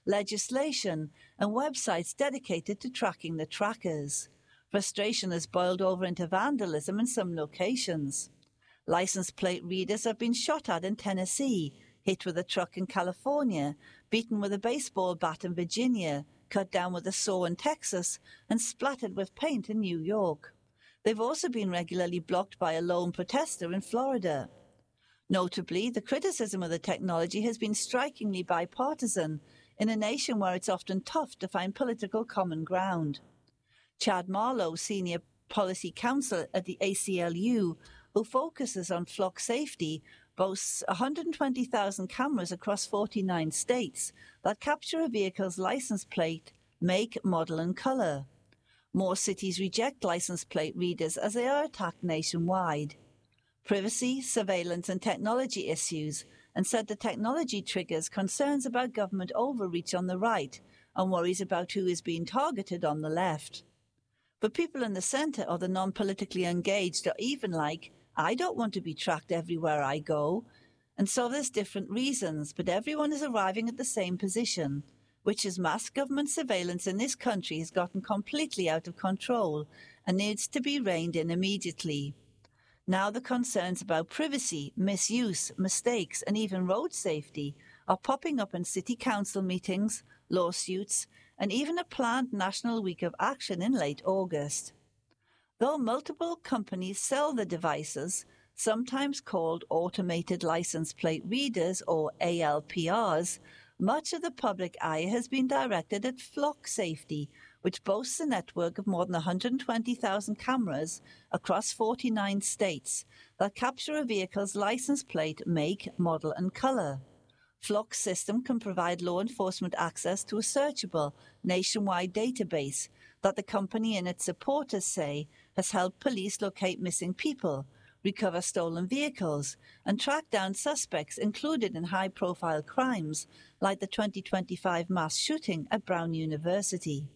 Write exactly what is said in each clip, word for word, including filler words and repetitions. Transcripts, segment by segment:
legislation, and websites dedicated to tracking the trackers. Frustration has boiled over into vandalism in some locations. License plate readers have been shot at in Tennessee, hit with a truck in California, beaten with a baseball bat in Virginia, cut down with a saw in Texas, and splattered with paint in New York. They've also been regularly blocked by a lone protester in Florida. Notably, the criticism of the technology has been strikingly bipartisan in a nation where it's often tough to find political common ground. Chad Marlowe, Senior Policy Counsel at the A C L U, who focuses on flock safety, boasts one hundred twenty thousand cameras across forty-nine states that capture a vehicle's license plate, make, model, and color. More cities reject license plate readers as they are attacked nationwide. Privacy, surveillance, and technology issues, and said the technology triggers concerns about government overreach on the right and worries about who is being targeted on the left. But people in the centre or the non-politically engaged are even like, I don't want to be tracked everywhere I go. And so there's different reasons, but everyone is arriving at the same position, which is mass government surveillance in this country has gotten completely out of control and needs to be reined in immediately. Now the concerns about privacy, misuse, mistakes, and even road safety are popping up in city council meetings, lawsuits, and even a planned National Week of Action in late August. Though multiple companies sell the devices, sometimes called automated license plate readers or A L P Rs, much of the public eye has been directed at Flock Safety, which boasts a network of more than one hundred twenty thousand cameras across forty-nine states that capture a vehicle's license plate, make, model, and color. Flock's system can provide law enforcement access to a searchable, nationwide database that the company and its supporters say has helped police locate missing people, recover stolen vehicles, and track down suspects included in high-profile crimes like the twenty twenty-five mass shooting at Brown University.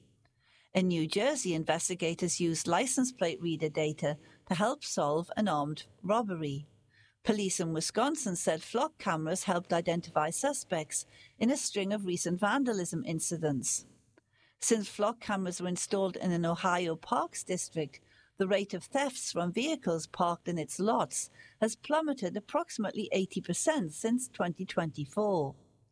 In New Jersey, investigators used license plate reader data to help solve an armed robbery. Police in Wisconsin said flock cameras helped identify suspects in a string of recent vandalism incidents. Since flock cameras were installed in an Ohio Parks district, the rate of thefts from vehicles parked in its lots has plummeted approximately eighty percent since twenty twenty-four.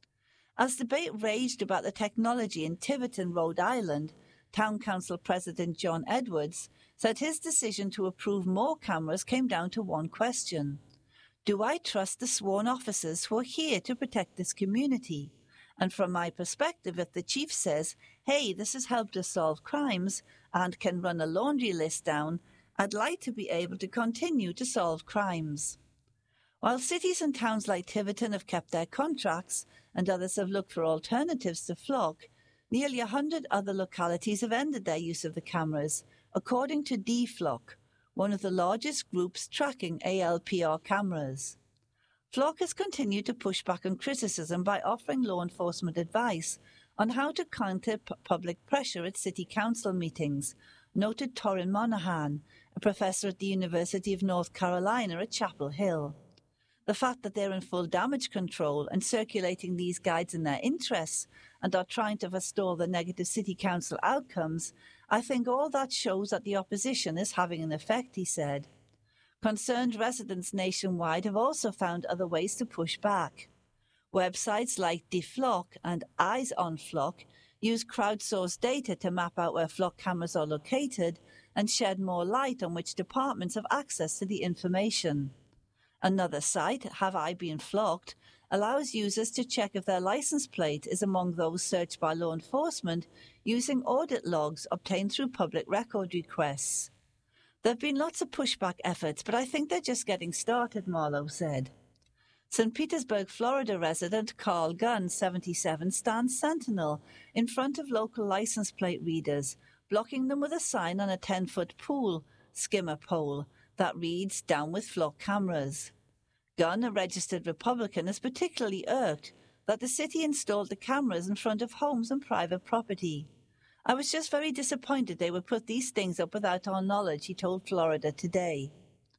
As debate raged about the technology in Tiverton, Rhode Island, Town Council President John Edwards said his decision to approve more cameras came down to one question. Do I trust the sworn officers who are here to protect this community? And from my perspective, if the chief says, hey, this has helped us solve crimes and can run a laundry list down, I'd like to be able to continue to solve crimes. While cities and towns like Tiverton have kept their contracts and others have looked for alternatives to Flock, nearly a hundred other localities have ended their use of the cameras, according to D-Flock, one of the largest groups tracking A L P R cameras. Flock has continued to push back on criticism by offering law enforcement advice on how to counter p- public pressure at city council meetings, noted Torin Monahan, a professor at the University of North Carolina at Chapel Hill. The fact that they're in full damage control and circulating these guides in their interests and are trying to forestall the negative city council outcomes, I think all that shows that the opposition is having an effect, he said. Concerned residents nationwide have also found other ways to push back. Websites like DeFlock and Eyes on Flock use crowdsourced data to map out where flock cameras are located and shed more light on which departments have access to the information. Another site, Have I Been Flocked, allows users to check if their license plate is among those searched by law enforcement using audit logs obtained through public record requests. There have been lots of pushback efforts, but I think they're just getting started, Marlowe said. Saint Petersburg, Florida resident Carl Gunn, seventy-seven, stands sentinel in front of local license plate readers, blocking them with a sign on a ten-foot pool skimmer pole that reads, "Down with flock cameras." Gunn, a registered Republican, is particularly irked that the city installed the cameras in front of homes and private property. I was just very disappointed they would put these things up without our knowledge, he told Florida Today.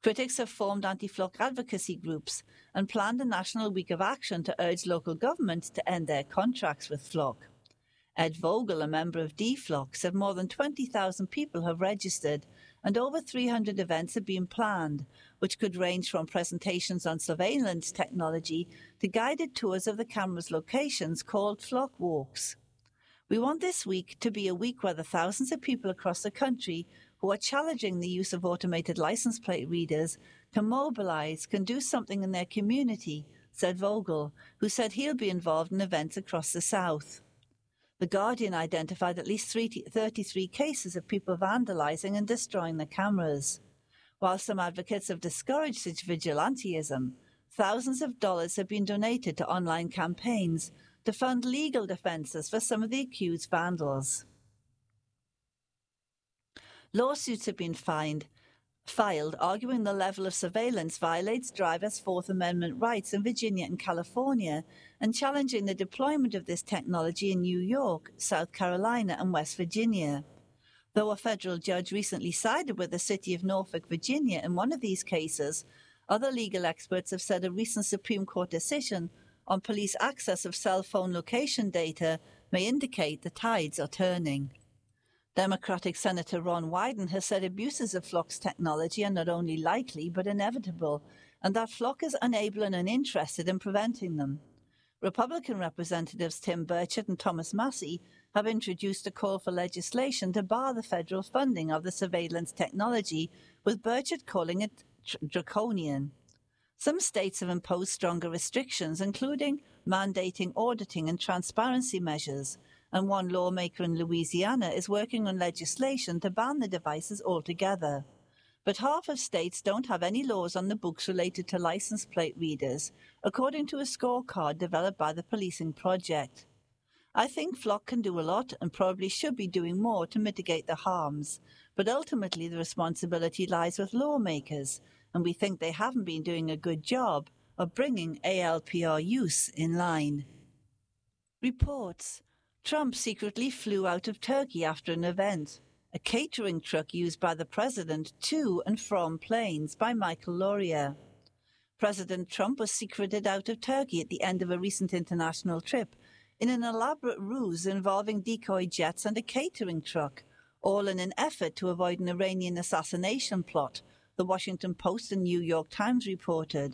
Critics have formed anti-flock advocacy groups and planned a national week of action to urge local governments to end their contracts with flock. Ed Vogel, a member of D Flock, said more than twenty thousand people have registered and over three hundred events have been planned, which could range from presentations on surveillance technology to guided tours of the camera's locations called flock walks. We want this week to be a week where the thousands of people across the country who are challenging the use of automated license plate readers can mobilize, can do something in their community, said Vogel, who said he'll be involved in events across the South. The Guardian identified at least thirty-three cases of people vandalizing and destroying the cameras. While some advocates have discouraged such vigilantism, thousands of dollars have been donated to online campaigns to fund legal defences for some of the accused vandals. Lawsuits have been fined, filed arguing the level of surveillance violates drivers' Fourth Amendment rights in Virginia and California and challenging the deployment of this technology in New York, South Carolina and West Virginia. Though a federal judge recently sided with the city of Norfolk, Virginia in one of these cases, other legal experts have said a recent Supreme Court decision on police access of cell phone location data may indicate the tides are turning. Democratic Senator Ron Wyden has said abuses of Flock's technology are not only likely but inevitable, and that Flock is unable and uninterested in preventing them. Republican Representatives Tim Burchett and Thomas Massie have introduced a call for legislation to bar the federal funding of the surveillance technology, with Burchett calling it draconian. Some states have imposed stronger restrictions, including mandating auditing and transparency measures, and one lawmaker in Louisiana is working on legislation to ban the devices altogether. But half of states don't have any laws on the books related to license plate readers, according to a scorecard developed by the Policing Project. I think Flock can do a lot and probably should be doing more to mitigate the harms, but ultimately the responsibility lies with lawmakers, and we think they haven't been doing a good job of bringing A L P R use in line. Reports. Trump secretly flew out of Turkey after an event. A catering truck used by the president to and from planes by Michael Laurier. President Trump was secreted out of Turkey at the end of a recent international trip in an elaborate ruse involving decoy jets and a catering truck, all in an effort to avoid an Iranian assassination plot, the Washington Post and New York Times reported.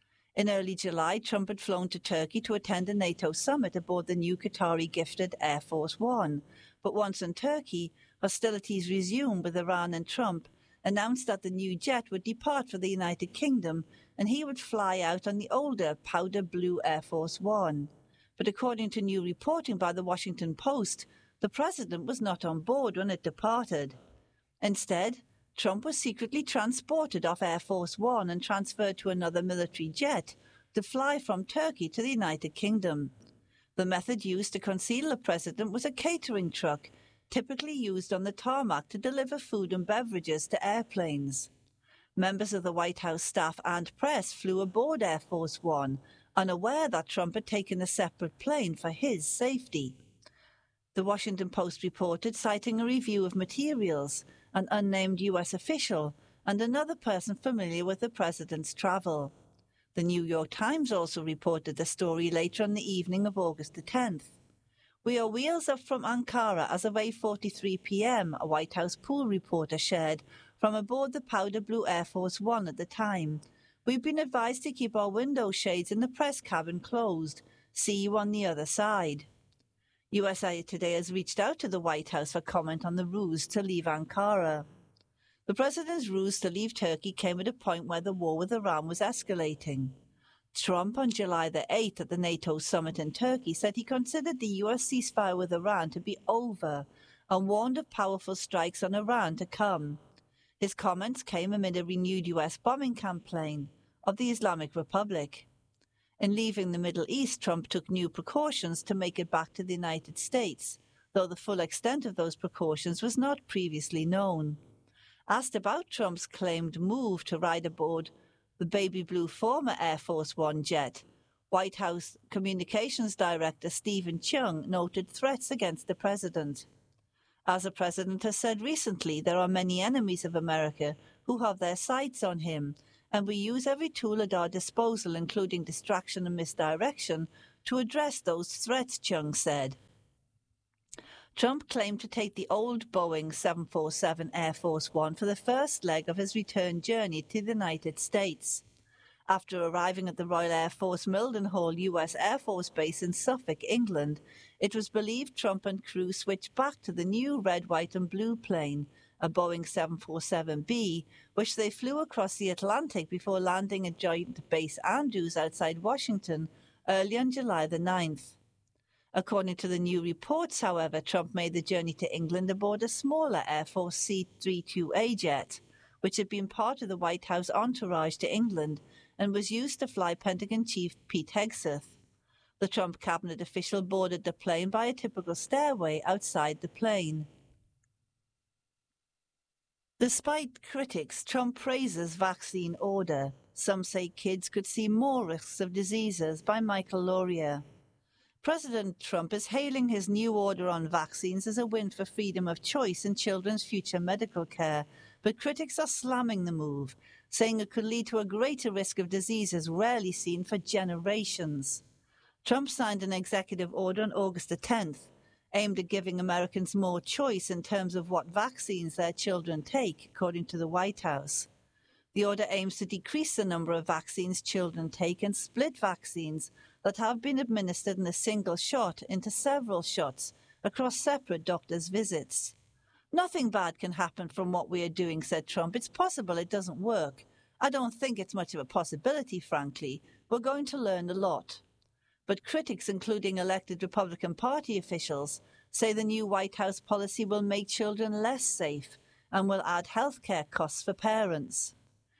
In early July, Trump had flown to Turkey to attend a NATO summit aboard the new Qatari-gifted Air Force One. But once in Turkey, hostilities resumed with Iran, and Trump announced that the new jet would depart for the United Kingdom and he would fly out on the older powder blue Air Force One. But according to new reporting by the Washington Post, the president was not on board when it departed. Instead, Trump was secretly transported off Air Force One and transferred to another military jet to fly from Turkey to the United Kingdom. The method used to conceal the president was a catering truck, typically used on the tarmac to deliver food and beverages to airplanes. Members of the White House staff and press flew aboard Air Force One, unaware that Trump had taken a separate plane for his safety. The Washington Post reported, citing a review of materials, an unnamed U S official, and another person familiar with the president's travel. The New York Times also reported the story later on the evening of August the tenth. We are wheels up from Ankara as of eight forty-three p.m., a White House pool reporter shared from aboard the powder blue Air Force One at the time. We've been advised to keep our window shades in the press cabin closed. See you on the other side. U S A Today has reached out to the White House for comment on the ruse to leave Ankara. The president's ruse to leave Turkey came at a point where the war with Iran was escalating. Trump, on July the eighth at the NATO summit in Turkey, said he considered the U S ceasefire with Iran to be over and warned of powerful strikes on Iran to come. His comments came amid a renewed U S bombing campaign of the Islamic Republic. In leaving the Middle East, Trump took new precautions to make it back to the United States, though the full extent of those precautions was not previously known. Asked about Trump's claimed move to ride aboard the baby blue former Air Force One jet, White House Communications Director Stephen Chung noted threats against the president. As the president has said recently, there are many enemies of America who have their sights on him, and we use every tool at our disposal, including distraction and misdirection, to address those threats, Chung said. Trump claimed to take the old Boeing seven forty-seven Air Force One for the first leg of his return journey to the United States. After arriving at the Royal Air Force Mildenhall U S Air Force Base in Suffolk, England, it was believed Trump and crew switched back to the new red, white and blue plane, a Boeing seven forty-seven B, which they flew across the Atlantic before landing at Joint Base Andrews outside Washington early on July the ninth. According to the new reports, however, Trump made the journey to England aboard a smaller Air Force C thirty-two A jet, which had been part of the White House entourage to England and was used to fly Pentagon Chief Pete Hegseth. The Trump cabinet official boarded the plane by a typical stairway outside the plane. Despite critics, Trump praises vaccine order. Some say kids could see more risks of diseases, by Michael Laurier. President Trump is hailing his new order on vaccines as a win for freedom of choice in children's future medical care, but critics are slamming the move, saying it could lead to a greater risk of diseases rarely seen for generations. Trump signed an executive order on August the tenth, aimed at giving Americans more choice in terms of what vaccines their children take, according to the White House. The order aims to decrease the number of vaccines children take and split vaccines that have been administered in a single shot into several shots across separate doctors' visits. Nothing bad can happen from what we are doing, said Trump. It's possible it doesn't work. I don't think it's much of a possibility, frankly. We're going to learn a lot. But critics, including elected Republican Party officials, say the new White House policy will make children less safe and will add health care costs for parents.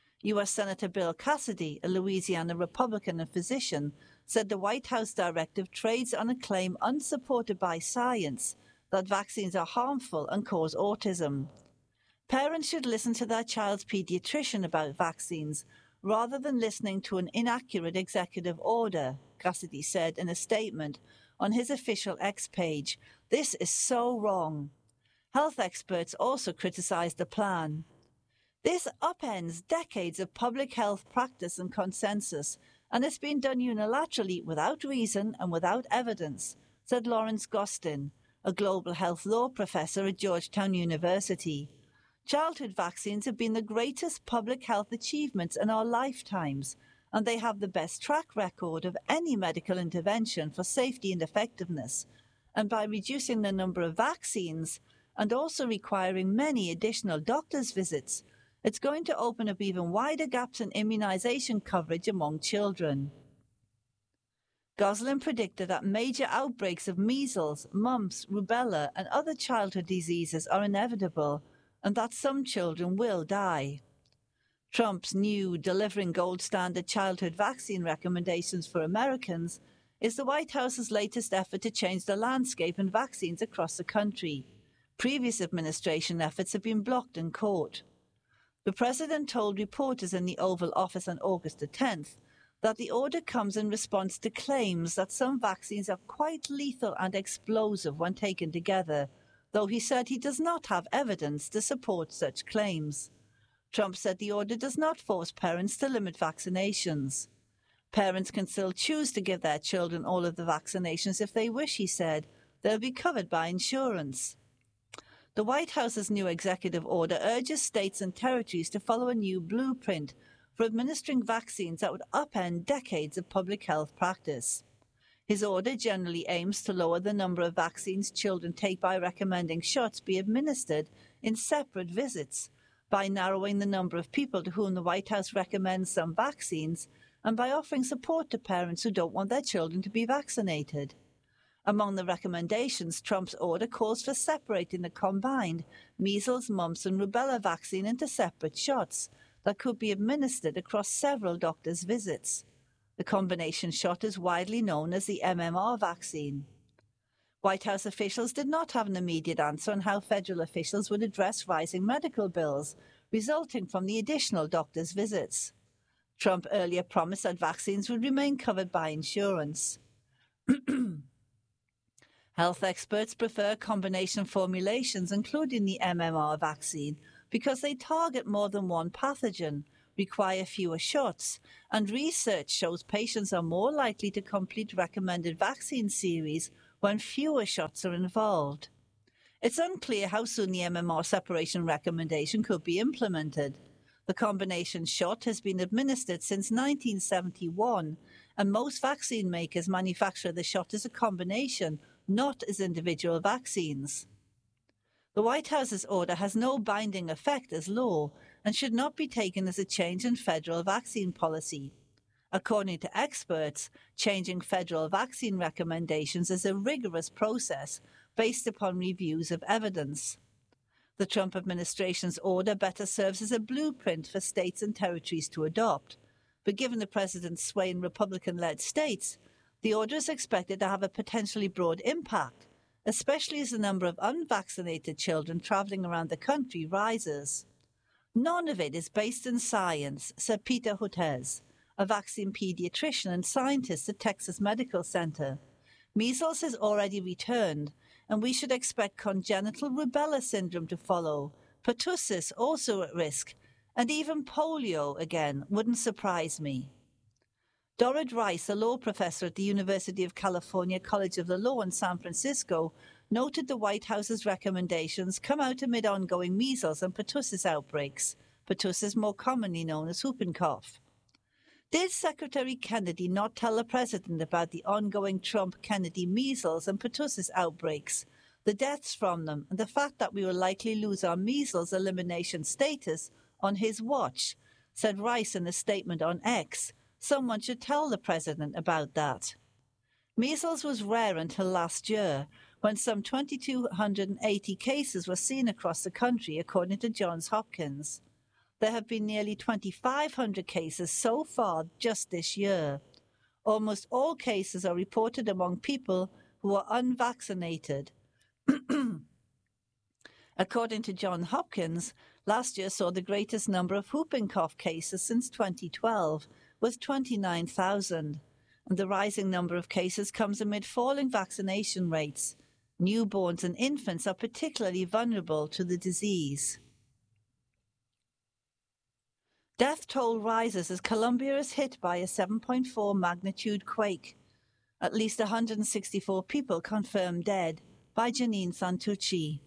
U S Senator Bill Cassidy, a Louisiana Republican and physician, said the White House directive trades on a claim unsupported by science that vaccines are harmful and cause autism. Parents should listen to their child's pediatrician about vaccines rather than listening to an inaccurate executive order, Cassidy said in a statement on his official X page. This is so wrong. Health experts also criticized the plan. This upends decades of public health practice and consensus, and it's been done unilaterally without reason and without evidence, said Lawrence Gostin, a global health law professor at Georgetown University. Childhood vaccines have been the greatest public health achievements in our lifetimes, and they have the best track record of any medical intervention for safety and effectiveness. And by reducing the number of vaccines and also requiring many additional doctors' visits, it's going to open up even wider gaps in immunization coverage among children. Goslin predicted that major outbreaks of measles, mumps, rubella, and other childhood diseases are inevitable, and that some children will die. Trump's new delivering gold standard childhood vaccine recommendations for Americans is the White House's latest effort to change the landscape in vaccines across the country. Previous administration efforts have been blocked in court. The president told reporters in the Oval Office on August the tenth that the order comes in response to claims that some vaccines are quite lethal and explosive when taken together, though he said he does not have evidence to support such claims. Trump said the order does not force parents to limit vaccinations. Parents can still choose to give their children all of the vaccinations if they wish, he said. They'll be covered by insurance. The White House's new executive order urges states and territories to follow a new blueprint for administering vaccines that would upend decades of public health practice. His order generally aims to lower the number of vaccines children take by recommending shots be administered in separate visits, by narrowing the number of people to whom the White House recommends some vaccines, and by offering support to parents who don't want their children to be vaccinated. Among the recommendations, Trump's order calls for separating the combined measles, mumps, and rubella vaccine into separate shots that could be administered across several doctors' visits. The combination shot is widely known as the M M R vaccine. White House officials did not have an immediate answer on how federal officials would address rising medical bills resulting from the additional doctors' visits. Trump earlier promised that vaccines would remain covered by insurance. Health experts prefer combination formulations, including the M M R vaccine, because they target more than one pathogen, require fewer shots, and research shows patients are more likely to complete recommended vaccine series when fewer shots are involved. It's unclear how soon the M M R separation recommendation could be implemented. The combination shot has been administered since nineteen seventy-one, and most vaccine makers manufacture the shot as a combination, not as individual vaccines. The White House's order has no binding effect as law and should not be taken as a change in federal vaccine policy. According to experts, changing federal vaccine recommendations is a rigorous process based upon reviews of evidence. The Trump administration's order better serves as a blueprint for states and territories to adopt, but given the president's sway in Republican-led states, the order is expected to have a potentially broad impact, especially as the number of unvaccinated children traveling around the country rises. None of it is based in science, said Peter Hotez, a vaccine pediatrician and scientist at Texas Medical Center. Measles has already returned, and we should expect congenital rubella syndrome to follow, pertussis also at risk, and even polio again wouldn't surprise me. Dorrit Rice, a law professor at the University of California College of the Law in San Francisco, noted the White House's recommendations come out amid ongoing measles and pertussis outbreaks, pertussis more commonly known as whooping cough. Did Secretary Kennedy not tell the president about the ongoing Trump-Kennedy measles and pertussis outbreaks, the deaths from them, and the fact that we will likely lose our measles elimination status on his watch, said Rice in a statement on X. Someone should tell the president about that. Measles was rare until last year, when some two thousand two hundred eighty cases were seen across the country, according to Johns Hopkins. There have been nearly two thousand five hundred cases so far just this year. Almost all cases are reported among people who are unvaccinated. According to Johns Hopkins, last year saw the greatest number of whooping cough cases since twenty twelve, with twenty-nine thousand. And the rising number of cases comes amid falling vaccination rates. Newborns and infants are particularly vulnerable to the disease. Death toll rises as Colombia is hit by a seven point four magnitude quake. At least one hundred sixty-four people confirmed dead, by Janine Santucci.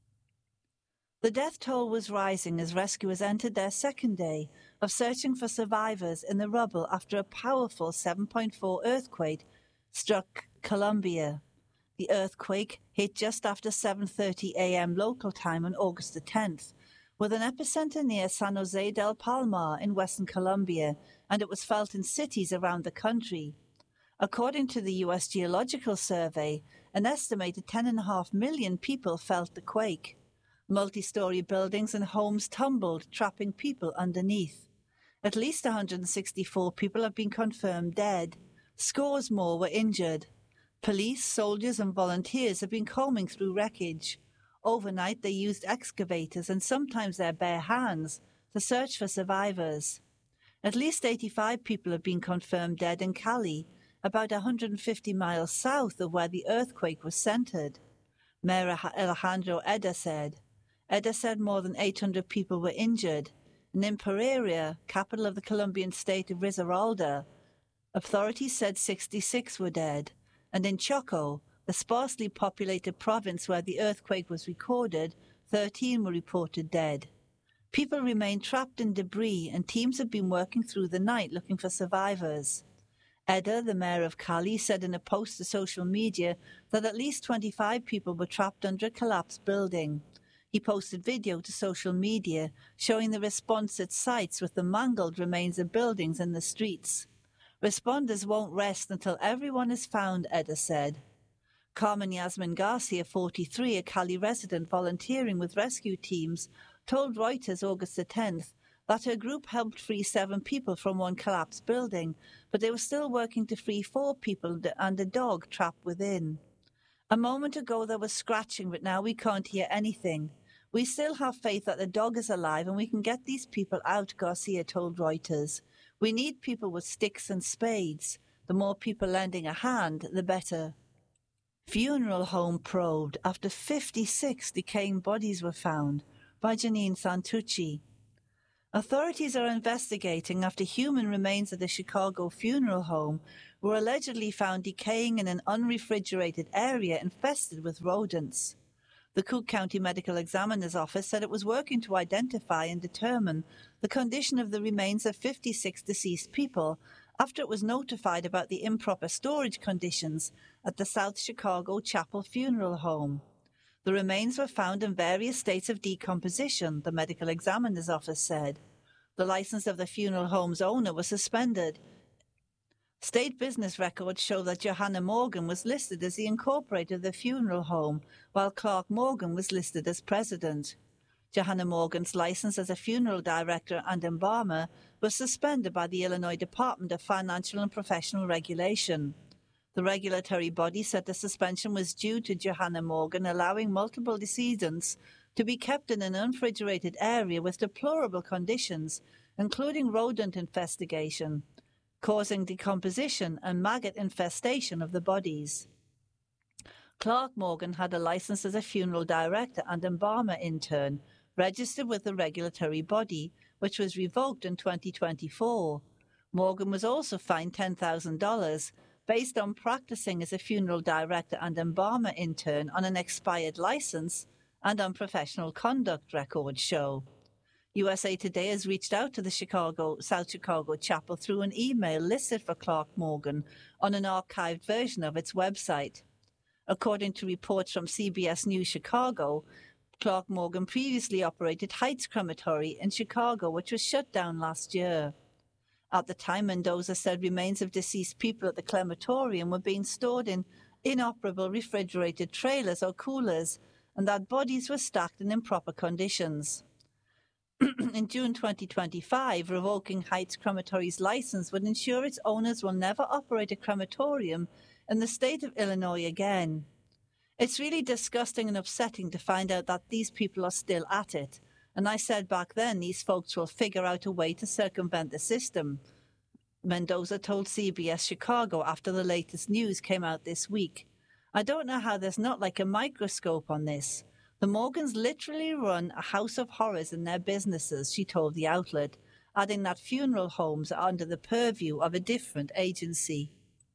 The death toll was rising as rescuers entered their second day of searching for survivors in the rubble after a powerful seven point four earthquake struck Colombia. The earthquake hit just after seven thirty a.m. local time on August the tenth, with an epicenter near San Jose del Palmar in western Colombia, and it was felt in cities around the country. According to the U S Geological Survey, an estimated ten point five million people felt the quake. Multi-story buildings and homes tumbled, trapping people underneath. At least one hundred sixty-four people have been confirmed dead. Scores more were injured. Police, soldiers and volunteers have been combing through wreckage. Overnight, they used excavators and sometimes their bare hands to search for survivors. At least eighty-five people have been confirmed dead in Cali, about one hundred fifty miles south of where the earthquake was centered. Mayor Alejandro Eda said. Eda said more than eight hundred people were injured. And in Pereira, capital of the Colombian state of Risaralda, authorities said sixty-six were dead. And in Choco, the sparsely populated province where the earthquake was recorded, thirteen were reported dead. People remain trapped in debris, and teams have been working through the night looking for survivors. Eda, the mayor of Cali, said in a post to social media that at least twenty-five people were trapped under a collapsed building. He posted video to social media showing the response at sites with the mangled remains of buildings in the streets. Responders won't rest until everyone is found, Eda said. Carmen Yasmin Garcia, forty-three, a Cali resident volunteering with rescue teams, told Reuters August the tenth that her group helped free seven people from one collapsed building, but they were still working to free four people and a dog trapped within. A moment ago there was scratching, but now we can't hear anything. We still have faith that the dog is alive and we can get these people out, Garcia told Reuters. We need people with sticks and spades. The more people lending a hand, the better. Funeral home probed after fifty-six decaying bodies were found, by Janine Santucci. Authorities are investigating after human remains at the Chicago funeral home were allegedly found decaying in an unrefrigerated area infested with rodents. The Cook County Medical Examiner's Office said it was working to identify and determine the condition of the remains of fifty-six deceased people after it was notified about the improper storage conditions at the South Chicago Chapel Funeral Home. The remains were found in various states of decomposition, the Medical Examiner's Office said. The license of the funeral home's owner was suspended. State business records show that Johanna Morgan was listed as the incorporator of the funeral home, while Clark Morgan was listed as president. Johanna Morgan's license as a funeral director and embalmer was suspended by the Illinois Department of Financial and Professional Regulation. The regulatory body said the suspension was due to Johanna Morgan allowing multiple decedents to be kept in an unrefrigerated area with deplorable conditions, including rodent infestation, causing decomposition and maggot infestation of the bodies. Clark Morgan had a license as a funeral director and embalmer intern, registered with the regulatory body, which was revoked in twenty twenty-four. Morgan was also fined ten thousand dollars based on practicing as a funeral director and embalmer intern on an expired license and on professional conduct records show. U S A Today has reached out to the Chicago South Chicago Chapel through an email listed for Clark Morgan on an archived version of its website. According to reports from C B S News Chicago, Clark Morgan previously operated Heights Crematory in Chicago, which was shut down last year. At the time, Mendoza said remains of deceased people at the crematorium were being stored in inoperable refrigerated trailers or coolers, and that bodies were stacked in improper conditions. In June twenty twenty-five, revoking Heights Crematory's license would ensure its owners will never operate a crematorium in the state of Illinois again. It's really disgusting and upsetting to find out that these people are still at it, and I said back then these folks will figure out a way to circumvent the system, Mendoza told C B S Chicago after the latest news came out this week. I don't know how there's not like a microscope on this. The Morgans literally run a house of horrors in their businesses, she told the outlet, adding that funeral homes are under the purview of a different agency.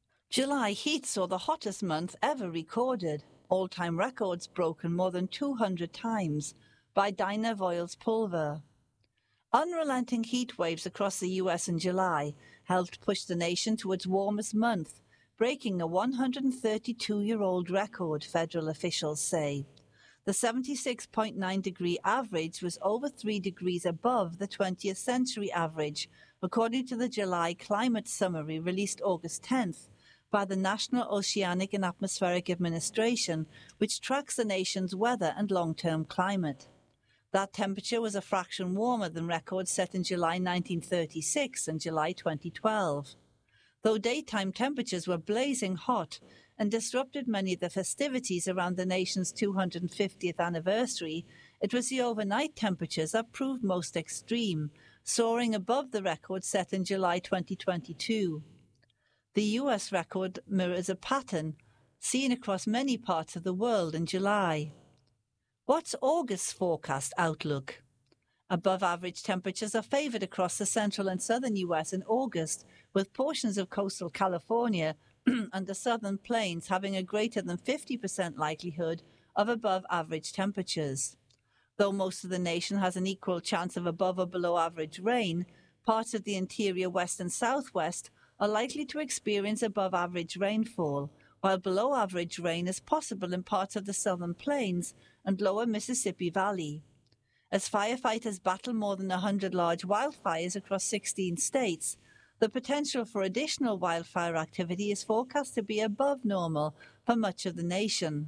July heat saw the hottest month ever recorded, all-time records broken more than two hundred times by Dinah Voiles Pulver. Unrelenting heat waves across the U S in July helped push the nation to its warmest month, breaking a one hundred thirty-two-year-old record, federal officials say. The seventy-six point nine degree average was over three degrees above the twentieth century average, according to the July Climate Summary released August tenth by the National Oceanic and Atmospheric Administration, which tracks the nation's weather and long-term climate. That temperature was a fraction warmer than records set in July nineteen thirty-six and July twenty twelve. Though daytime temperatures were blazing hot and disrupted many of the festivities around the nation's two hundred fiftieth anniversary, it was the overnight temperatures that proved most extreme, soaring above the record set in July twenty twenty-two. The U S record mirrors a pattern seen across many parts of the world in July. What's August's forecast outlook? Above-average temperatures are favored across the central and southern U S in August, with portions of coastal California and the southern plains having a greater than fifty percent likelihood of above-average temperatures. Though most of the nation has an equal chance of above or below-average rain, parts of the interior west and southwest are likely to experience above-average rainfall, while below-average rain is possible in parts of the southern plains and lower Mississippi Valley. As firefighters battle more than one hundred large wildfires across sixteen states, the potential for additional wildfire activity is forecast to be above normal for much of the nation.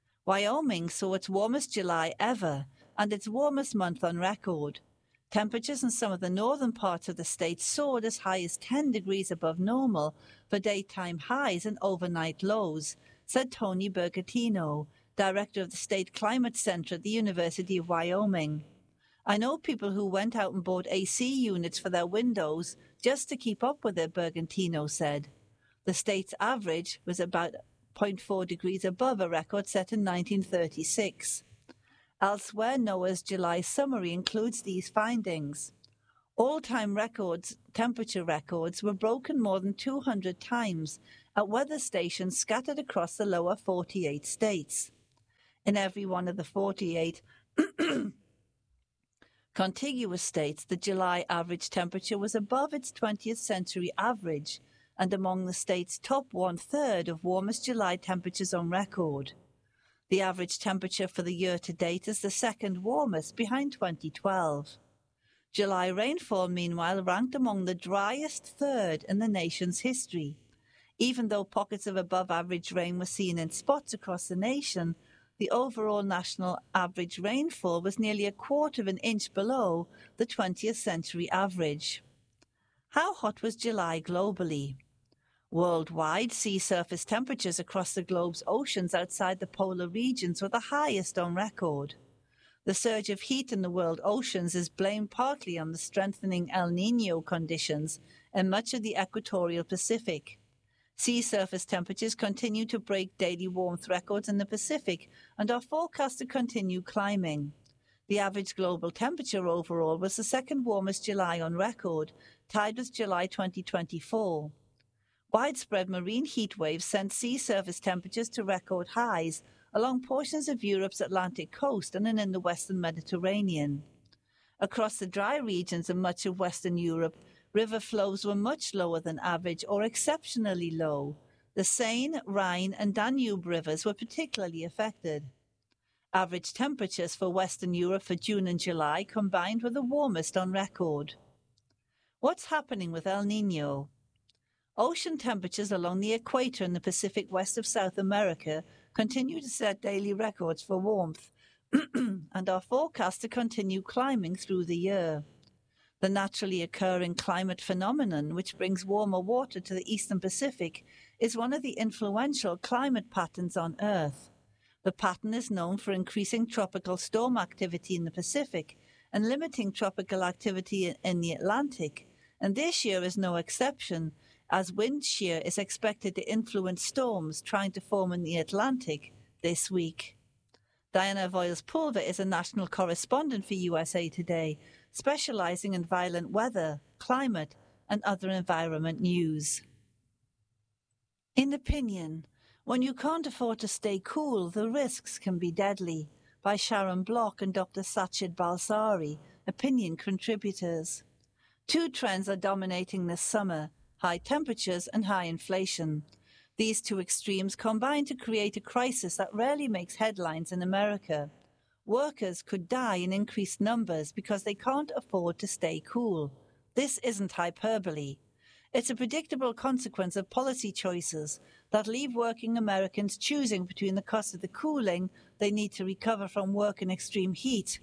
Wyoming saw its warmest July ever and its warmest month on record. Temperatures in some of the northern parts of the state soared as high as ten degrees above normal for daytime highs and overnight lows, said Tony Bergatino, director of the State Climate Center at the University of Wyoming. I know people who went out and bought A C units for their windows just to keep up with it, Bergantino said. The state's average was about zero point four degrees above a record set in nineteen thirty-six. Elsewhere, NOAA's July summary includes these findings. All-time records, temperature records were broken more than two hundred times at weather stations scattered across the lower forty-eight states. In every one of the forty-eight contiguous states, the July average temperature was above its twentieth century average and among the state's top one-third of warmest July temperatures on record. The average temperature for the year to date is the second warmest, behind twenty twelve. July rainfall, meanwhile, ranked among the driest third in the nation's history. Even though pockets of above-average rain were seen in spots across the nation, the overall national average rainfall was nearly a quarter of an inch below the twentieth century average. How hot was July globally? Worldwide, sea surface temperatures across the globe's oceans outside the polar regions were the highest on record. The surge of heat in the world oceans is blamed partly on the strengthening El Niño conditions in much of the equatorial Pacific. Sea surface temperatures continue to break daily warmth records in the Pacific and are forecast to continue climbing. The average global temperature overall was the second warmest July on record, tied with July twenty twenty-four. Widespread marine heat waves sent sea surface temperatures to record highs along portions of Europe's Atlantic coast and in the western Mediterranean. Across the dry regions of much of Western Europe, river flows were much lower than average or exceptionally low. The Seine, Rhine, and Danube rivers were particularly affected. Average temperatures for Western Europe for June and July combined were the warmest on record. What's happening with El Niño? Ocean temperatures along the equator in the Pacific west of South America continue to set daily records for warmth and are forecast to continue climbing through the year. The naturally occurring climate phenomenon, which brings warmer water to the eastern Pacific, is one of the influential climate patterns on Earth. The pattern is known for increasing tropical storm activity in the Pacific and limiting tropical activity in the Atlantic, and this year is no exception, as wind shear is expected to influence storms trying to form in the Atlantic this week. Diana Voiles-Pulver is a national correspondent for U S A Today, specializing in violent weather, climate, and other environment news. In opinion, when you can't afford to stay cool, the risks can be deadly, by Sharon Block and Doctor Sachid Balsari, opinion contributors. Two trends are dominating this summer: high temperatures and high inflation. These two extremes combine to create a crisis that rarely makes headlines in America. Workers could die in increased numbers because they can't afford to stay cool. This isn't hyperbole. It's a predictable consequence of policy choices that leave working Americans choosing between the cost of the cooling they need to recover from work in extreme heat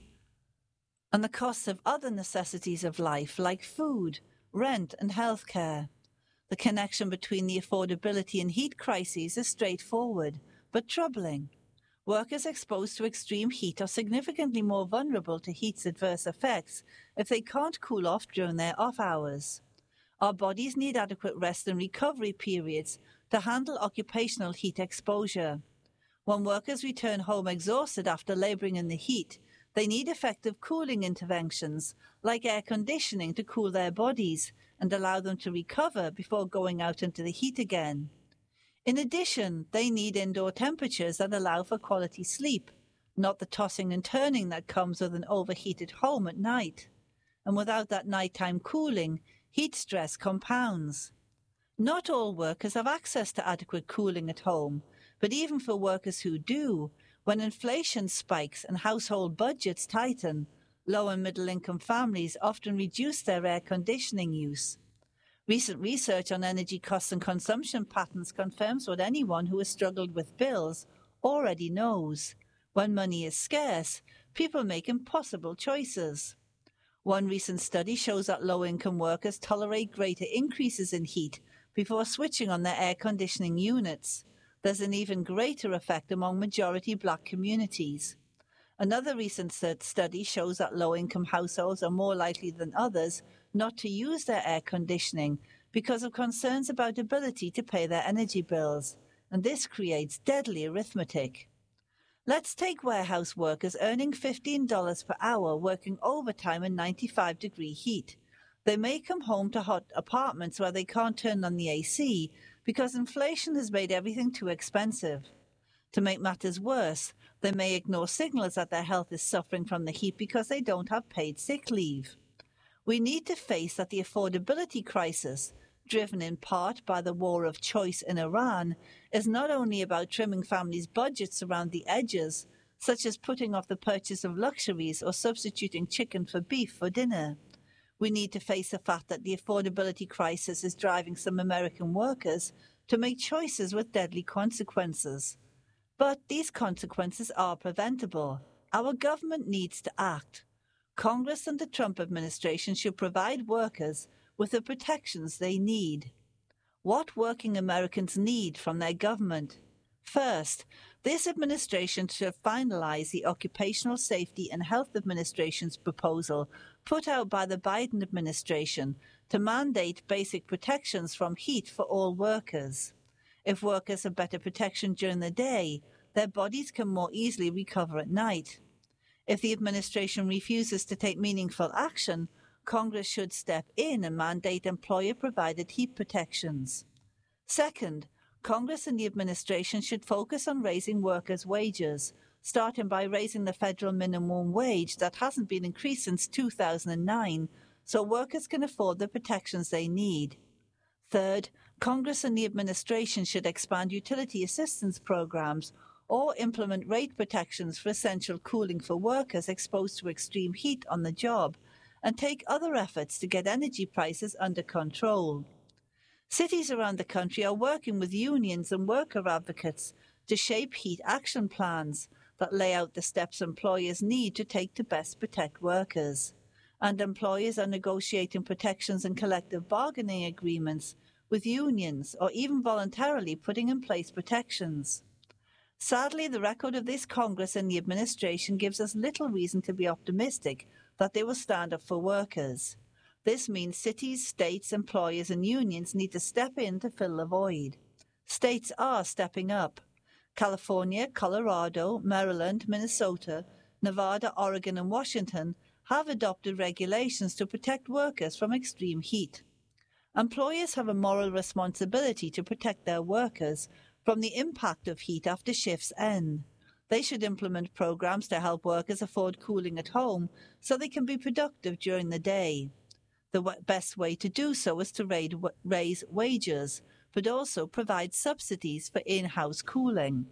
and the costs of other necessities of life like food, rent, and health care. The connection between the affordability and heat crises is straightforward, but troubling. Workers exposed to extreme heat are significantly more vulnerable to heat's adverse effects if they can't cool off during their off hours. Our bodies need adequate rest and recovery periods to handle occupational heat exposure. When workers return home exhausted after laboring in the heat, they need effective cooling interventions, like air conditioning, to cool their bodies and allow them to recover before going out into the heat again. In addition, they need indoor temperatures that allow for quality sleep, not the tossing and turning that comes with an overheated home at night. And without that nighttime cooling, heat stress compounds. Not all workers have access to adequate cooling at home, but even for workers who do, when inflation spikes and household budgets tighten, low and middle-income families often reduce their air conditioning use. Recent research on energy costs and consumption patterns confirms what anyone who has struggled with bills already knows. When money is scarce, people make impossible choices. One recent study shows that low-income workers tolerate greater increases in heat before switching on their air conditioning units. There's an even greater effect among majority black communities. Another recent study shows that low-income households are more likely than others not to use their air conditioning because of concerns about ability to pay their energy bills. and this creates deadly arithmetic. Let's take warehouse workers earning fifteen dollars per hour working overtime in ninety-five degree heat. They may come home to hot apartments where they can't turn on the A C because inflation has made everything too expensive. To make matters worse, they may ignore signals that their health is suffering from the heat because they don't have paid sick leave. We need to face that the affordability crisis, driven in part by the war of choice in Iran, is not only about trimming families' budgets around the edges, such as putting off the purchase of luxuries or substituting chicken for beef for dinner. We need to face the fact that the affordability crisis is driving some American workers to make choices with deadly consequences. But these consequences are preventable. Our government needs to act. Congress and the Trump administration should provide workers with the protections they need. What working Americans need from their government? First, this administration should finalize the Occupational Safety and Health Administration's proposal put out by the Biden administration to mandate basic protections from heat for all workers. If workers have better protection during the day, their bodies can more easily recover at night. If the administration refuses to take meaningful action, Congress should step in and mandate employer-provided heat protections. Second, Congress and the administration should focus on raising workers' wages, starting by raising the federal minimum wage that hasn't been increased since two thousand nine, so workers can afford the protections they need. Third, Congress and the administration should expand utility assistance programs or implement rate protections for essential cooling for workers exposed to extreme heat on the job, and take other efforts to get energy prices under control. Cities around the country are working with unions and worker advocates to shape heat action plans that lay out the steps employers need to take to best protect workers. And employers are negotiating protections and collective bargaining agreements with unions or even voluntarily putting in place protections. Sadly, the record of this Congress and the administration gives us little reason to be optimistic that they will stand up for workers. This means cities, states, employers, and unions need to step in to fill the void. States are stepping up. California, Colorado, Maryland, Minnesota, Nevada, Oregon, and Washington have adopted regulations to protect workers from extreme heat. Employers have a moral responsibility to protect their workers from the impact of heat after shifts end. They should implement programs to help workers afford cooling at home so they can be productive during the day. The w- best way to do so is to raid, w- raise wages, but also provide subsidies for in-house cooling.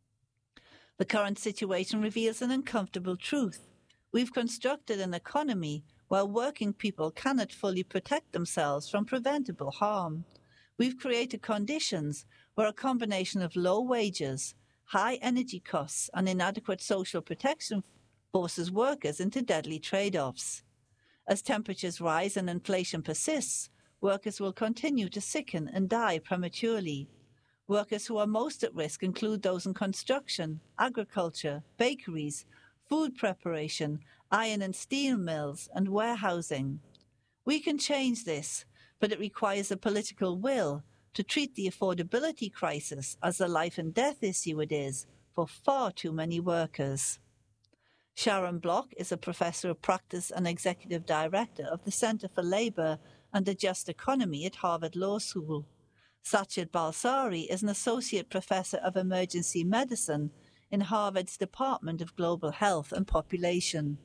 The current situation reveals an uncomfortable truth. We've constructed an economy where working people cannot fully protect themselves from preventable harm. We've created conditions where a combination of low wages, high energy costs, and inadequate social protection forces workers into deadly trade-offs. As temperatures rise and inflation persists, workers will continue to sicken and die prematurely. Workers who are most at risk include those in construction, agriculture, bakeries, food preparation, iron and steel mills, and warehousing. We can change this, but it requires a political will to treat the affordability crisis as the life and death issue it is for far too many workers. Sharon Block is a professor of practice and executive director of the Center for Labor and a Just Economy at Harvard Law School. Sachit Balsari is an associate professor of emergency medicine in Harvard's Department of Global Health and Population.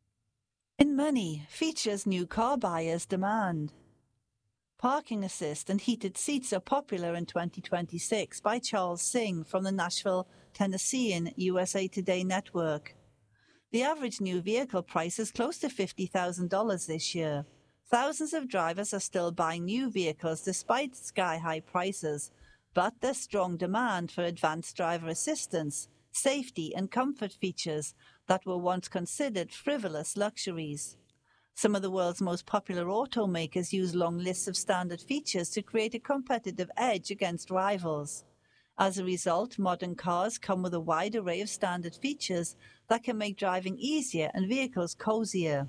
In money, features new car buyers demand. Parking assist and heated seats are popular in twenty twenty-six by Charles Singh from the Nashville, Tennessean U S A Today network. The average new vehicle price is close to fifty thousand dollars this year. Thousands of drivers are still buying new vehicles despite sky-high prices, but there's strong demand for advanced driver assistance, safety, and comfort features that were once considered frivolous luxuries. Some of the world's most popular automakers use long lists of standard features to create a competitive edge against rivals. As a result, modern cars come with a wide array of standard features that can make driving easier and vehicles cozier.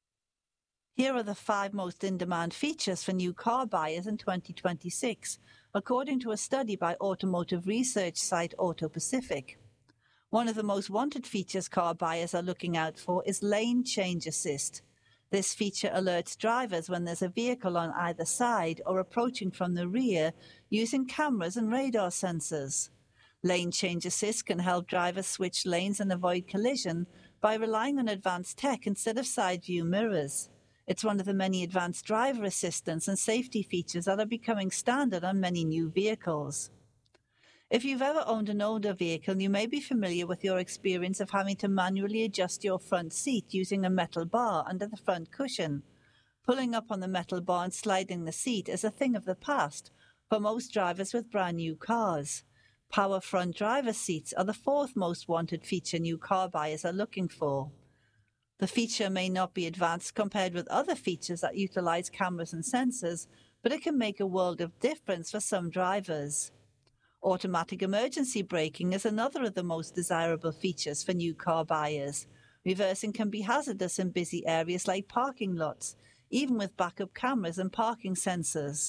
Here are the five most in-demand features for new car buyers in twenty twenty-six, according to a study by automotive research site Auto Pacific. One of the most wanted features car buyers are looking out for is lane change assist. This feature alerts drivers when there's a vehicle on either side or approaching from the rear using cameras and radar sensors. Lane change assist can help drivers switch lanes and avoid collision by relying on advanced tech instead of side view mirrors. It's one of the many advanced driver assistance and safety features that are becoming standard on many new vehicles. If you've ever owned an older vehicle, you may be familiar with your experience of having to manually adjust your front seat using a metal bar under the front cushion. Pulling up on the metal bar and sliding the seat is a thing of the past for most drivers with brand new cars. Power front driver seats are the fourth most wanted feature new car buyers are looking for. The feature may not be advanced compared with other features that utilize cameras and sensors, but it can make a world of difference for some drivers. Automatic emergency braking is another of the most desirable features for new car buyers. Reversing can be hazardous in busy areas like parking lots, even with backup cameras and parking sensors.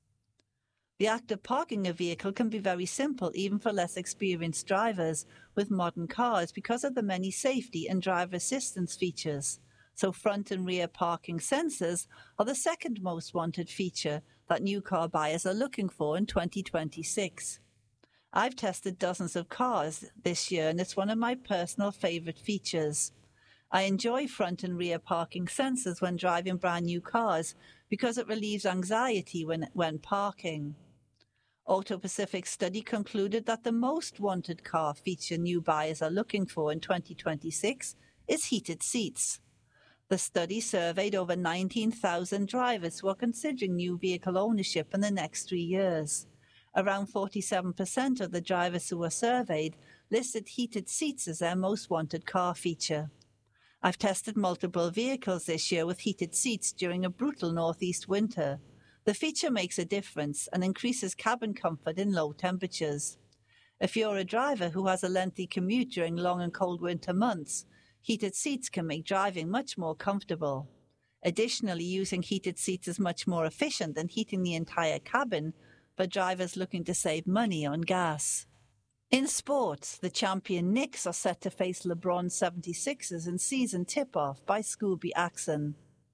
The act of parking a vehicle can be very simple even for less experienced drivers with modern cars because of the many safety and driver assistance features. So front and rear parking sensors are the second most wanted feature that new car buyers are looking for in twenty twenty-six. I've tested dozens of cars this year, and it's one of my personal favorite features. I enjoy front and rear parking sensors when driving brand new cars because it relieves anxiety when, when parking. Auto Pacific's study concluded that the most wanted car feature new buyers are looking for in twenty twenty-six is heated seats. The study surveyed over nineteen thousand drivers who are considering new vehicle ownership in the next three years. Around forty-seven percent of the drivers who were surveyed listed heated seats as their most wanted car feature. I've tested multiple vehicles this year with heated seats during a brutal northeast winter. The feature makes a difference and increases cabin comfort in low temperatures. If you're a driver who has a lengthy commute during long and cold winter months, heated seats can make driving much more comfortable. Additionally, using heated seats is much more efficient than heating the entire cabin for drivers looking to save money on gas. In sports, the champion Knicks are set to face LeBron's seventy-sixers in season tip-off by Scooby Axon.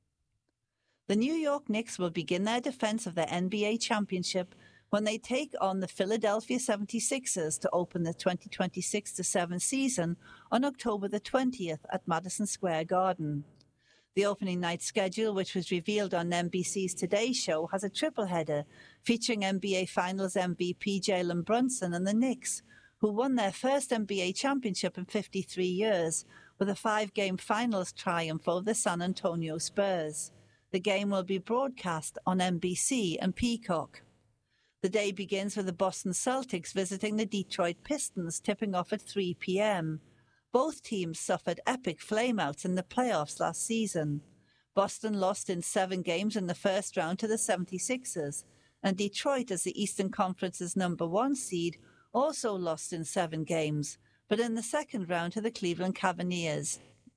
The New York Knicks will begin their defense of their N B A championship when they take on the Philadelphia seventy-sixers to open the twenty twenty-six to seven season on October the twentieth at Madison Square Garden. The opening night schedule, which was revealed on N B C's Today Show, has a triple-header featuring N B A Finals M V P Jalen Brunson and the Knicks, who won their first N B A championship in fifty-three years with a five-game finals triumph over the San Antonio Spurs. The game will be broadcast on N B C and Peacock. The day begins with the Boston Celtics visiting the Detroit Pistons, tipping off at three p.m. Both teams suffered epic flameouts in the playoffs last season. Boston lost in seven games in the first round to the seventy-sixers, and Detroit, as the Eastern Conference's number one seed, also lost in seven games, but in the second round to the Cleveland Cavaliers.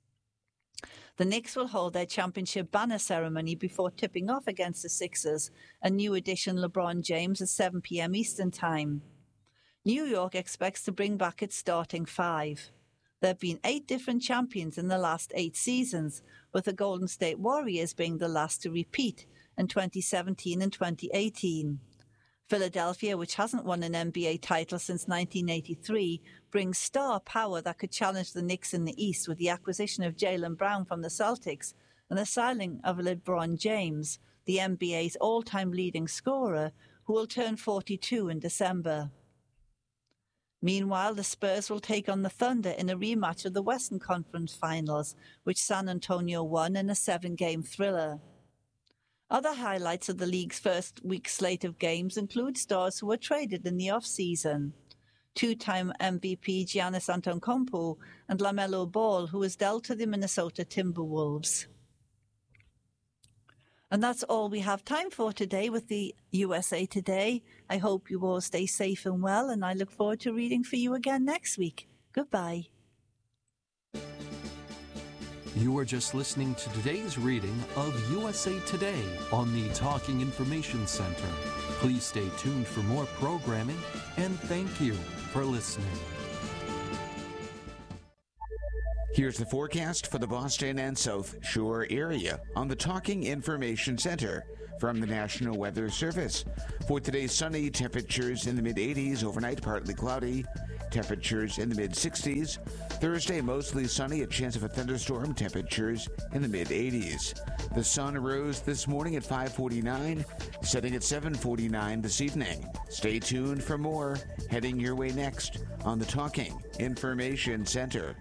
The Knicks will hold their championship banner ceremony before tipping off against the Sixers, a new addition LeBron James at seven p.m. Eastern Time. New York expects to bring back its starting five. There have been eight different champions in the last eight seasons, with the Golden State Warriors being the last to repeat in twenty seventeen and twenty eighteen. Philadelphia, which hasn't won an N B A title since nineteen eighty-three, brings star power that could challenge the Knicks in the East with the acquisition of Jaylen Brown from the Celtics and the signing of LeBron James, the N B A's all-time leading scorer, who will turn forty-two in December. Meanwhile, the Spurs will take on the Thunder in a rematch of the Western Conference Finals, which San Antonio won in a seven-game thriller. Other highlights of the league's first week slate of games include stars who were traded in the off-season. Two-time M V P Giannis Antetokounmpo and LaMelo Ball, who was dealt to the Minnesota Timberwolves. And that's all we have time for today with the U S A Today. I hope you all stay safe and well, and I look forward to reading for you again next week. Goodbye. You are just listening to today's reading of U S A Today on the Talking Information Center. Please stay tuned for more programming, and thank you for listening. Here's the forecast for the Boston and South Shore area on the Talking Information Center from the National Weather Service. For today's sunny, temperatures in the mid-eighties, overnight partly cloudy, temperatures in the mid-sixties. Thursday, mostly sunny, a chance of a thunderstorm, temperatures in the mid-eighties. The sun rose this morning at five forty-nine, setting at seven forty-nine this evening. Stay tuned for more, heading your way next on the Talking Information Center.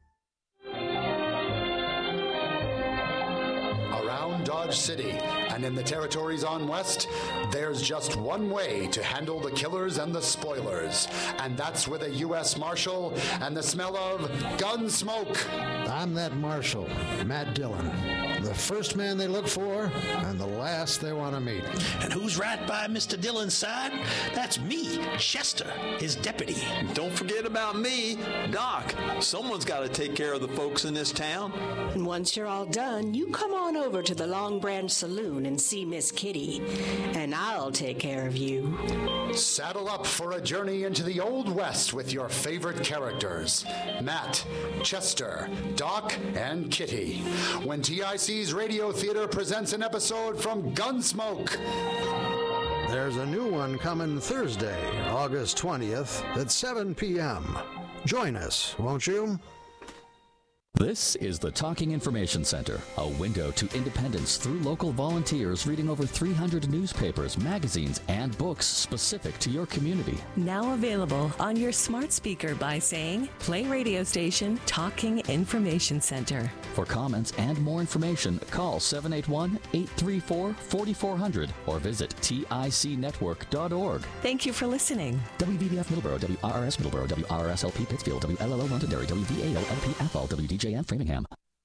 Around Dodge City and in the territories on West, there's just one way to handle the killers and the spoilers, and that's with a U S Marshal and the smell of gun smoke. I'm that Marshal, Matt Dillon. The first man they look for and the last they want to meet. And who's right by Mister Dillon's side? That's me, Chester, his deputy. Don't forget about me, Doc. Someone's got to take care of the folks in this town. And once you're all done, you come on over to the Long Branch Saloon and see Miss Kitty, and I'll take care of you. Saddle up for a journey into the Old West with your favorite characters, Matt, Chester, Doc, and Kitty, when T I C's Radio Theater presents an episode from Gunsmoke. There's a new one coming Thursday, August twentieth at seven p.m. Join us, won't you? This is the Talking Information Center, a window to independence through local volunteers reading over three hundred newspapers, magazines, and books specific to your community. Now available on your smart speaker by saying, play radio station Talking Information Center. For comments and more information, call seven eight one, eight three four, four four zero zero or visit T I C network dot org. Thank you for listening. W V B F Middleborough, W R R S Middleborough, W R R S L P Pittsfield, W L L O Londonderry, W V A L L P Athol, W D J M Framingham.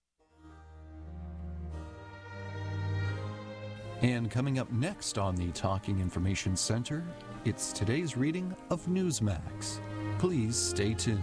And coming up next on the Talking Information Center, it's today's reading of Newsmax. Please stay tuned.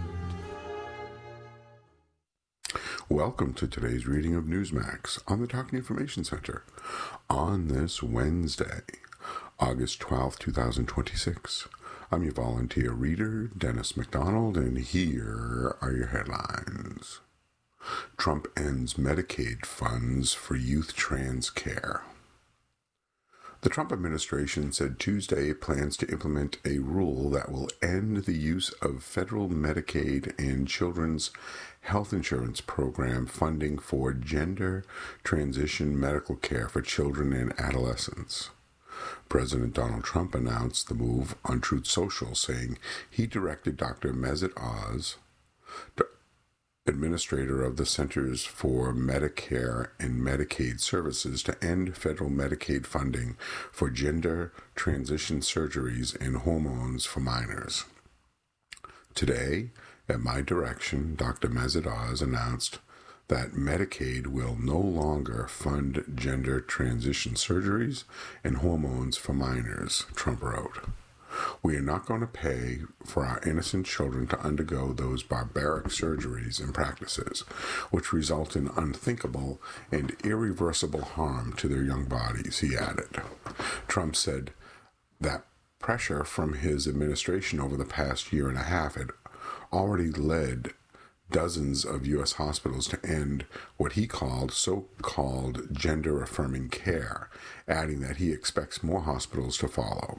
Welcome to today's reading of Newsmax on the Talking Information Center on this Wednesday, August twelfth, twenty twenty-six. I'm your volunteer reader, Dennis McDonald, and here are your headlines. Trump ends Medicaid funds for youth trans care. The Trump administration said Tuesday it plans to implement a rule that will end the use of federal Medicaid and children's health insurance program funding for gender transition medical care for children and adolescents. President Donald Trump announced the move on Truth Social, saying he directed Doctor Mesut Oz, administrator of the Centers for Medicare and Medicaid Services, to end federal Medicaid funding for gender transition surgeries and hormones for minors. Today, at my direction, Doctor Mesut Oz announced that Medicaid will no longer fund gender transition surgeries and hormones for minors, Trump wrote. We are not going to pay for our innocent children to undergo those barbaric surgeries and practices, which result in unthinkable and irreversible harm to their young bodies, he added. Trump said that pressure from his administration over the past year and a half had already led dozens of U S hospitals to end what he called so-called gender-affirming care, adding that he expects more hospitals to follow.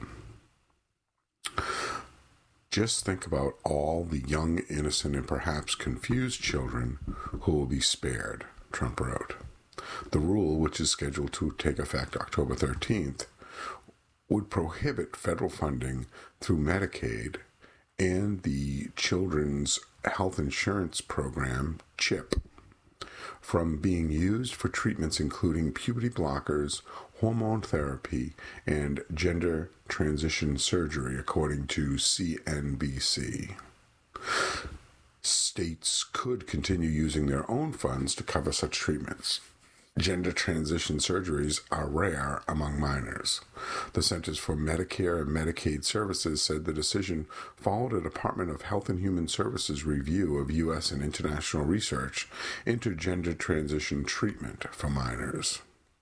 Just think about all the young, innocent, and perhaps confused children who will be spared, Trump wrote. The rule, which is scheduled to take effect October thirteenth, would prohibit federal funding through Medicaid and the Children's Health Insurance Program, CHIP, from being used for treatments including puberty blockers, hormone therapy, and gender transition surgery, according to C N B C. States could continue using their own funds to cover such treatments. gender transition surgeries are rare among minors. The Centers for Medicare and Medicaid Services said the decision followed a Department of Health and Human Services review of U S and international research into gender transition treatment for minors.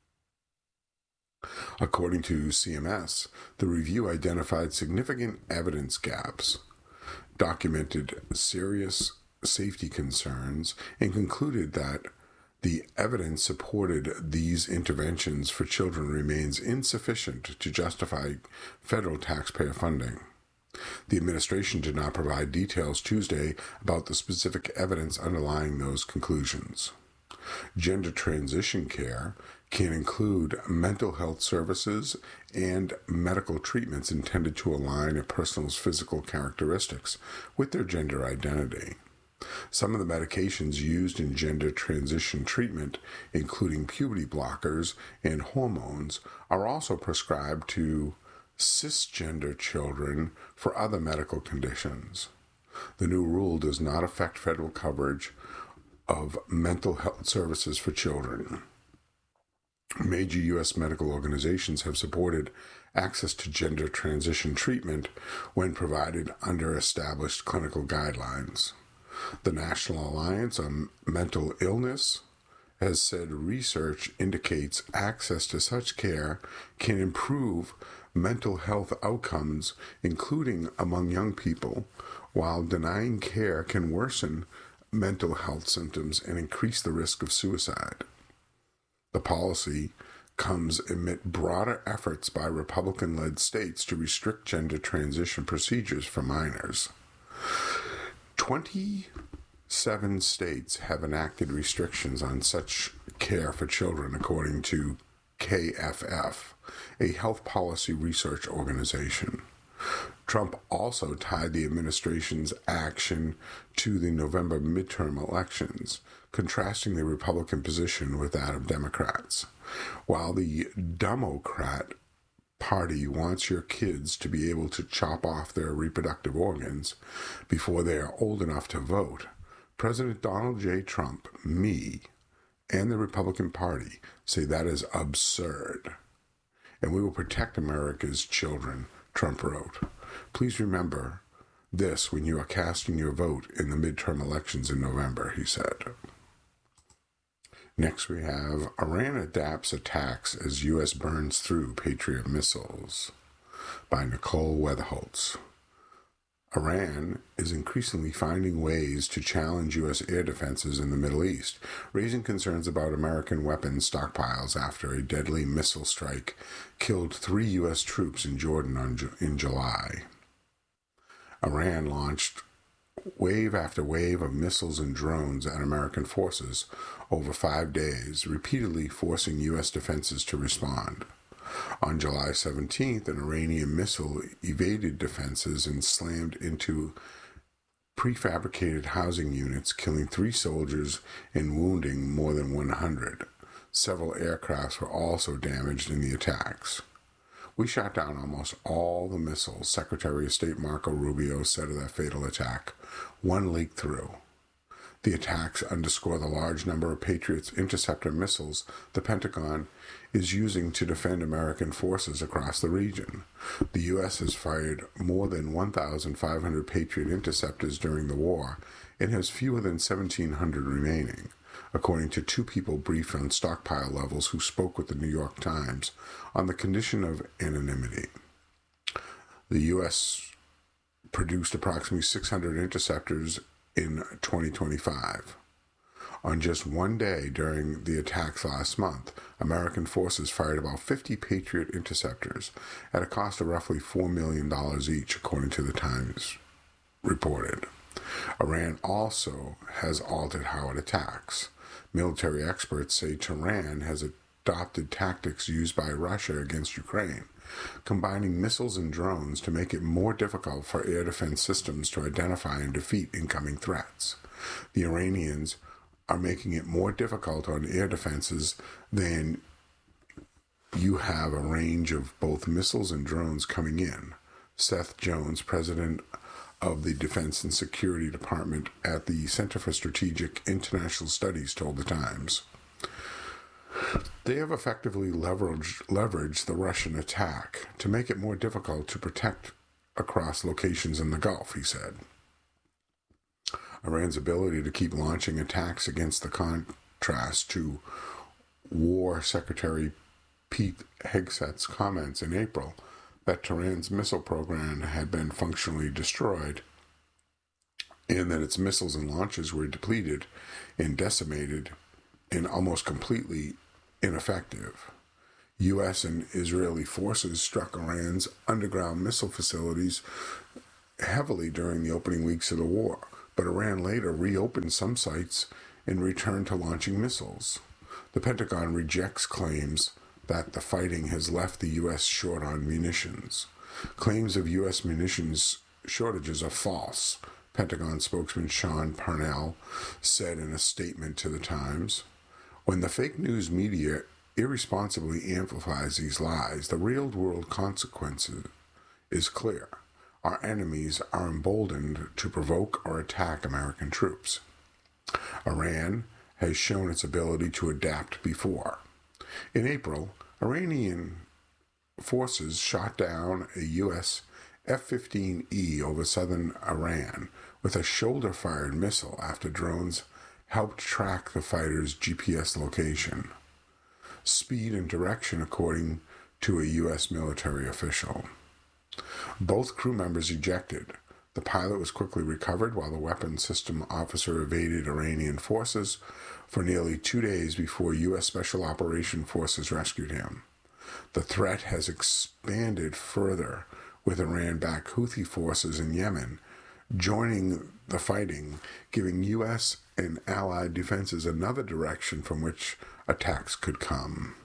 According to C M S, the review identified significant evidence gaps, documented serious safety concerns, and concluded that the evidence supported these interventions for children remains insufficient to justify federal taxpayer funding. The administration did not provide details Tuesday about the specific evidence underlying those conclusions. Gender transition care can include mental health services and medical treatments intended to align a person's physical characteristics with their gender identity. Some of the medications used in gender transition treatment, including puberty blockers and hormones, are also prescribed to cisgender children for other medical conditions. The new rule does not affect federal coverage of mental health services for children. Major U S medical organizations have supported access to gender transition treatment when provided under established clinical guidelines. The National Alliance on Mental Illness has said research indicates access to such care can improve mental health outcomes, including among young people, while denying care can worsen mental health symptoms and increase the risk of suicide. The policy comes amid broader efforts by Republican-led states to restrict gender transition procedures for minors. twenty-seven states have enacted restrictions on such care for children, according to K F F, a health policy research organization. Trump also tied the administration's action to the November midterm elections, contrasting the Republican position with that of Democrats. While the Democrat Party wants your kids to be able to chop off their reproductive organs before they are old enough to vote, President Donald J. Trump, me, and the Republican Party say that is absurd. And we will protect America's children, Trump wrote. Please remember this when you are casting your vote in the midterm elections in November, he said. Next we have Iran adapts attacks as U S burns through Patriot missiles by Nicole Weatherholtz. Iran is increasingly finding ways to challenge U S air defenses in the Middle East, raising concerns about American weapons stockpiles after a deadly missile strike killed three U S troops in Jordan on, in July. Iran launched wave after wave of missiles and drones at American forces over five days, repeatedly forcing U S defenses to respond. On July seventeenth, an Iranian missile evaded defenses and slammed into prefabricated housing units, killing three soldiers and wounding more than one hundred. Several aircrafts were also damaged in the attacks. We shot down almost all the missiles, Secretary of State Marco Rubio said of that fatal attack. One leaked through. The attacks underscore the large number of Patriot's interceptor missiles the Pentagon is using to defend American forces across the region. The U S has fired more than one thousand five hundred Patriot interceptors during the war and has fewer than seventeen hundred remaining, according to two people briefed on stockpile levels who spoke with the New York Times on the condition of anonymity. The U S produced approximately six hundred interceptors in twenty twenty-five. On just one day during the attacks last month, American forces fired about fifty Patriot interceptors at a cost of roughly four million dollars each, according to the Times reported. Iran also has altered how it attacks. Military experts say Tehran has adopted tactics used by Russia against Ukraine, combining missiles and drones to make it more difficult for air defense systems to identify and defeat incoming threats. The Iranians are making it more difficult on air defenses than you have a range of both missiles and drones coming in. Seth Jones, president of the Defense and Security Department at the Center for Strategic International Studies, told the Times. They have effectively leveraged, leveraged the Russian attack to make it more difficult to protect across locations in the Gulf, he said. Iran's ability to keep launching attacks against the contrast to War Secretary Pete Hegseth's comments in April that Tehran's missile program had been functionally destroyed and that its missiles and launches were depleted and decimated and almost completely ineffective. U S and Israeli forces struck Iran's underground missile facilities heavily during the opening weeks of the war, but Iran later reopened some sites and returned to launching missiles. The Pentagon rejects claims that the fighting has left the U S short on munitions. Claims of U S munitions shortages are false, Pentagon spokesman Sean Parnell said in a statement to the Times. When the fake news media irresponsibly amplifies these lies, the real-world consequence is clear. Our enemies are emboldened to provoke or attack American troops. Iran has shown its ability to adapt before. In April, Iranian forces shot down a U S F fifteen E over southern Iran with a shoulder-fired missile after drones helped track the fighter's G P S location, speed, and direction, according to a U S military official. Both crew members ejected. The pilot was quickly recovered while the weapons system officer evaded Iranian forces for nearly two days before U S Special Operation Forces rescued him. The threat has expanded further, with Iran-backed Houthi forces in Yemen joining the fighting, giving U S and allied defenses another direction from which attacks could come.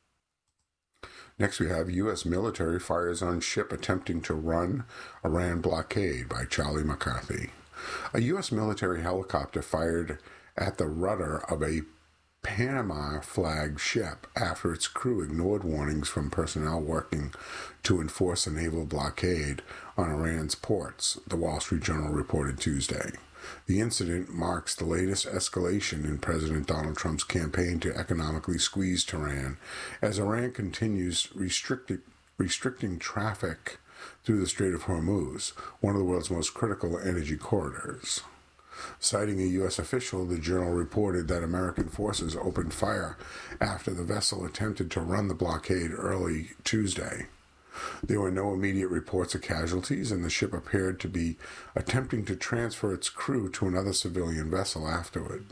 Next we have U S military fires on ship attempting to run Iran blockade by Charlie McCarthy. A U S military helicopter fired at the rudder of a Panama-flagged ship after its crew ignored warnings from personnel working to enforce a naval blockade on Iran's ports, the Wall Street Journal reported Tuesday. The incident marks the latest escalation in President Donald Trump's campaign to economically squeeze Tehran as Iran continues restricting, restricting traffic through the Strait of Hormuz, one of the world's most critical energy corridors. Citing a U S official, the Journal reported that American forces opened fire after the vessel attempted to run the blockade early Tuesday. There were no immediate reports of casualties, and the ship appeared to be attempting to transfer its crew to another civilian vessel afterward.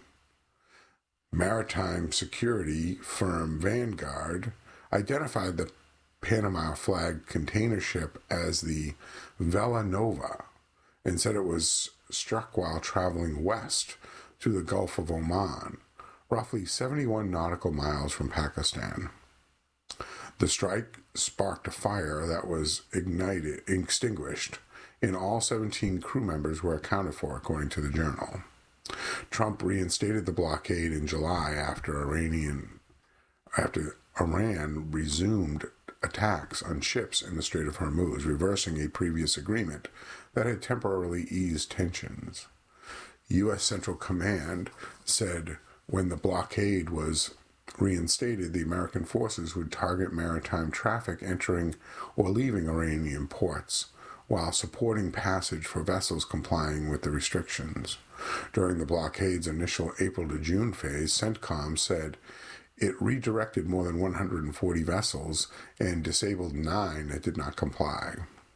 Maritime security firm Vanguard identified the Panama-flagged container ship as the Vela Nova and said it was struck while traveling west through the Gulf of Oman, roughly seventy-one nautical miles from Pakistan. The strike sparked a fire that was ignited, extinguished, and all seventeen crew members were accounted for, according to the Journal. Trump reinstated the blockade in July after Iranian, after Iran resumed attacks on ships in the Strait of Hormuz, reversing a previous agreement that had temporarily eased tensions. U S Central Command said when the blockade was reinstated, the American forces would target maritime traffic entering or leaving Iranian ports, while supporting passage for vessels complying with the restrictions. During the blockade's initial April to June phase, CENTCOM said it redirected more than one hundred forty vessels and disabled nine that did not comply.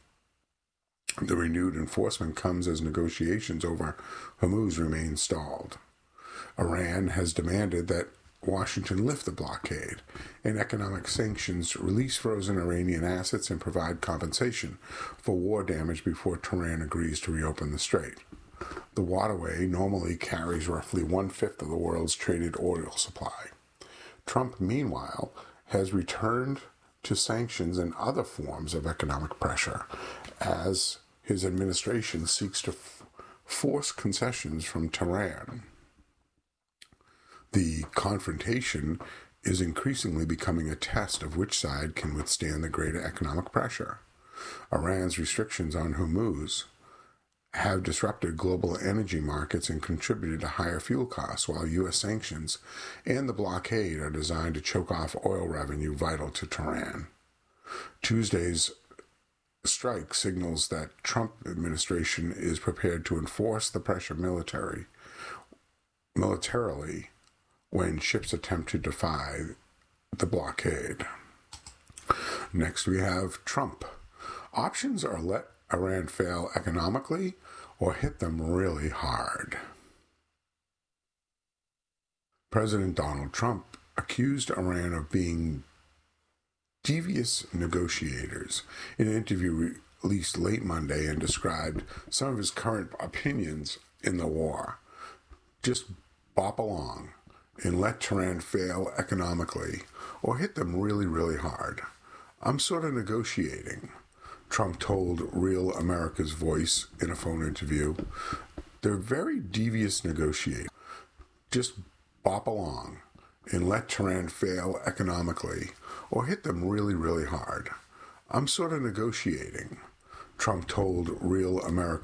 The renewed enforcement comes as negotiations over Hormuz remain stalled. Iran has demanded that Washington lift the blockade and economic sanctions, release frozen Iranian assets, and provide compensation for war damage before Tehran agrees to reopen the strait. The waterway normally carries roughly one-fifth of the world's traded oil supply. Trump, meanwhile, has returned to sanctions and other forms of economic pressure as his administration seeks to f- force concessions from Tehran. The confrontation is increasingly becoming a test of which side can withstand the greater economic pressure. Iran's restrictions on Hormuz have disrupted global energy markets and contributed to higher fuel costs, while U S sanctions and the blockade are designed to choke off oil revenue vital to Tehran. Tuesday's strike signals that Trump administration is prepared to enforce the pressure military militarily when ships attempt to defy the blockade. Next, we have Trump. Options are let Iran fail economically or hit them really hard. President Donald Trump accused Iran of being devious negotiators in an interview released late Monday and described some of his current opinions in the war. Just bop along and let Tehran fail economically or hit them really, really hard. I'm sort of negotiating, Trump told Real America's Voice in a phone interview. They're very devious negotiators. Just bop along and let Tehran fail economically or hit them really, really hard. I'm sort of negotiating, Trump told Real America.